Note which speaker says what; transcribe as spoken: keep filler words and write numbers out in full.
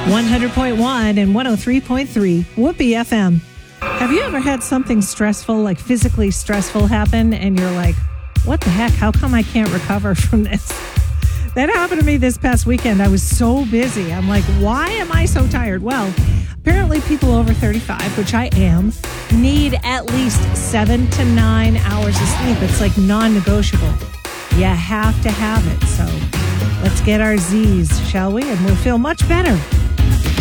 Speaker 1: one hundred point one and one oh three point three Whoopee F M. Have you ever had something stressful, like physically stressful, happen and you're like, what the heck? How come I can't recover from this? That happened to me this past weekend. I was so busy. I'm like, why am I so tired? Well, apparently people over thirty-five, which I am, need at least seven to nine hours of sleep. It's like non-negotiable. You have to have it. So let's get our Z's, shall we? And we'll feel much better.